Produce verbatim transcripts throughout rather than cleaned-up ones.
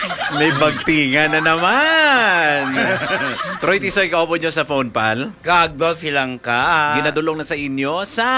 May bagtingan na naman. Troy Tisoy, kaupo nyo sa phone, pal. Kag Dolphy lang ka. Ginadulong na sa inyo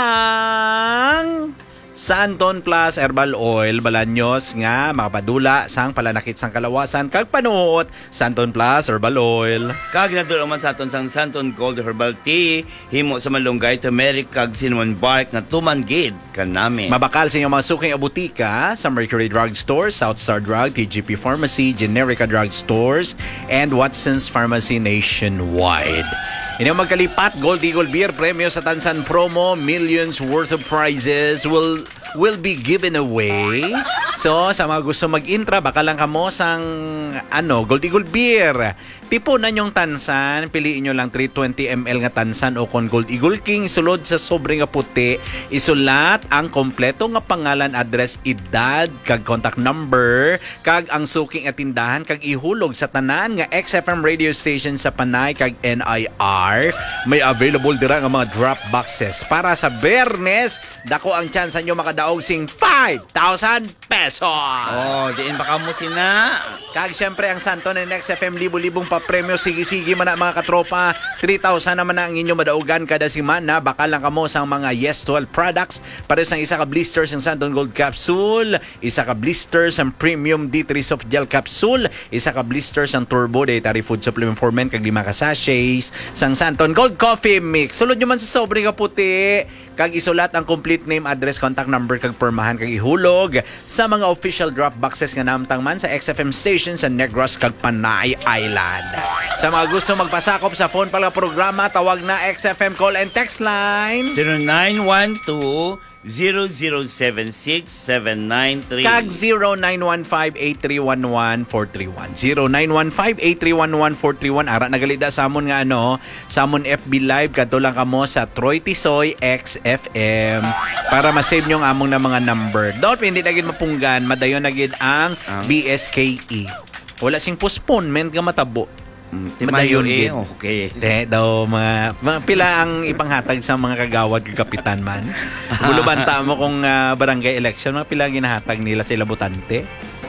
sang Santon Plus Herbal Oil Balanyos nga makapadula sang palanakit sang kalawasan kag panuot. Santon Plus Herbal Oil. Kag ginadulong man sa aton sang Santon Gold Herbal Tea himo sa malunggay, turmeric kag cinnamon bark nga tumanggid kanami. Mabakal sa inyong mga suking abutika sa Mercury Drug Stores, Southstar Drug, T G P Pharmacy, Generica Drug Stores, and Watson's Pharmacy nationwide. Inyong magkalipat, Gold Eagle Beer Premio sa Tansan Promo, millions worth of prizes will will be given away. So, sa mga gusto mag-intra, baka lang kamo sang ano, Gold Eagle Beer. Tipo na nyong tansan, piliin nyo lang three hundred twenty milliliters nga tansan o kon Gold Eagle King, sulod sa sobre nga puti, isulat ang kompleto nga pangalan, address, edad, kag contact number, kag ang suking atindahan, kag ihulog sa tanan nga X F M radio station sa Panay, kag N I R. May available dira nga mga drop boxes. Para sa Bernes, dako ang chance nyo makadaog sing five thousand pesos. Oh, diin baka mo sina. Kag syempre ang Santon and X F M libo-libong pa-premyo, sige-sige man na mga katropa. three thousand naman na ang inyo madaugan kada semana. Baka lang kamo sa mga Yes twelve products. Para sa isa ka blisters ng Santon Gold Capsule, isa ka blisters ang Premium D three Soft Gel Capsule, isa ka blisters ang Turbo Dietary Food Supplement for Men, kag lima ka sachets sang Santon Gold Coffee Mix. Sulod nyo man sa sobre ka puti, kag isulat ang complete name, address, contact number, kag permahan, kag ihulog sa mga official drop boxes nga namtang man sa X F M station sa Negros kag Panay Island. Sa mga gusto magpasakop sa phone pala programa, tawag na X F M call and text line zero nine one two zero zero seven six seven nine three kag zero nine one five eight three one one four three one zero nine one five eight three one one four three one. Ara nagalida sa amon nga ano, sa amon F B live kadto lang kamo sa Troy Tisoy X F M para ma-save nyo ang among na mga number. Don't hindi na gid mapunggan, madayon na gid ang um, B S K E. Wala sing postponement nga matabo. Timayon eh, okay. Te, daw mga, mga pila ang ipanghatag sa mga kagawad kag kapitan man. Bulubanta mo kung uh, barangay election, mga pila ginahatag nila sila botante.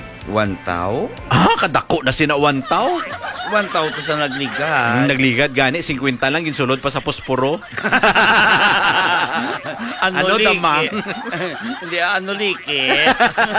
One tao? Ah, kadako na sina one tao. One tao to sa nagligad. Hmm, nagligad gani fifty lang ginsulod pa sa posporo. Ano, ano damang? Hindi ano likit.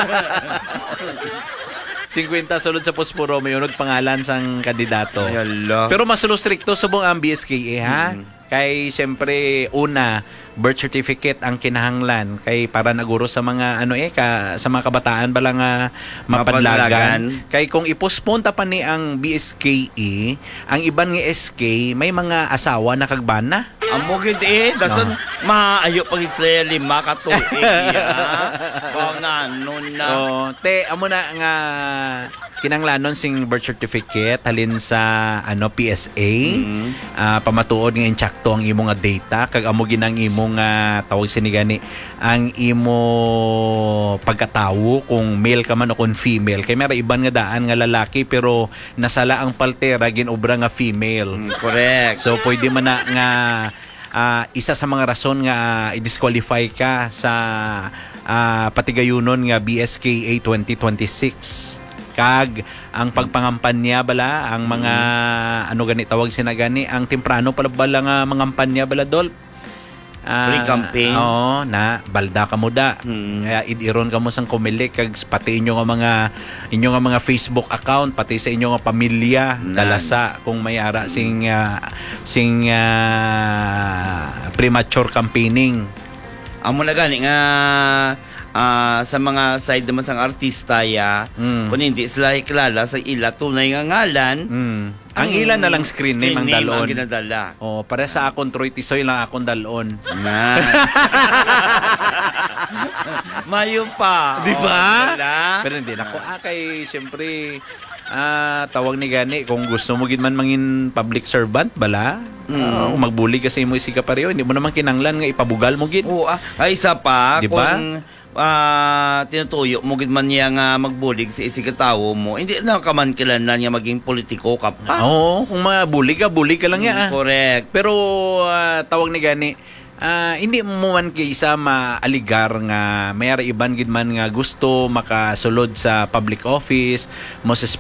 fifty sulod sa posporo, may unod pangalan sang kandidato. Ayala. Pero mas stricto subong ang B S K E, ha? Hmm. Kay siyempre una, birth certificate ang kinahanglan kay para naguro sa mga ano eh ka, sa mga kabataan bala nga mapadlagan. Kay kung ipostpone ta pa ni ang B S K E, ang iban nga S K may mga asawa na kagbana. Amo gid eh, dason no. Maayo pag isla lima ka tuig ya. Kung nanon na. Oh, te amo na nga kinanglanon sing birth certificate halin sa ano P S A. Mm-hmm. Uh, pamatuod nga insakto ang imong nga data kag amo ginang imong nga uh, tawag sinigani ang imo pagkatawo kung male ka man o kung female. Kay may iban nga daan nga lalaki pero nasala ang paltera ginobra nga female. Mm, correct. So pwede man na nga uh, isa sa mga rason nga i-disqualify ka sa uh, patigayunon nga B S K A twenty twenty-six. Kag ang pagpangampanya bala ang mga mm. ano gani tawag sinagani ang temprano pala bala nga mangampanya bala dol. Uh, Pre-campaign. Oo, na balda ka mo da. Hmm. Kaya idiron ka mo sang kumilik kag pati inyo nga mga inyo nga mga Facebook account pati sa inyo nga pamilya Nan. dalasa kung may ara sing uh, sing uh, premature campaigning. Amo na gani nga uh, sa mga side naman sang artista ya, mm. kung hindi sila ikilala sa ila tunay nga ngalan, mm. ang ilan na lang screen name ang dalon. Ang ginadala. Oh, para sa akon Troy Tisoy lang akong dalon. Na. Mayo pa. Di ba? Oh, pero hindi nako ah, kay syempre ah, tawag ni gani kung gusto mo gid man mangin public servant bala. Mm. Uh, magbuli kasi mo isika pareho, hindi mo naman kinanglan nga ipabugal mo gid. Oo, ah, ay isa pa diba? Kung uh, tinutuyo mo gid man niya nga magbulig sa isig katawo mo, hindi na ka man kilanlan nga maging politiko ka pa. Oo, kung mabulig ka, bulig ka lang mm, ya. Correct. Pero uh, tawag ni gani Uh, hindi mo man kaysa maaligar nga mayara iban gid man nga gusto makasulod sa public office, most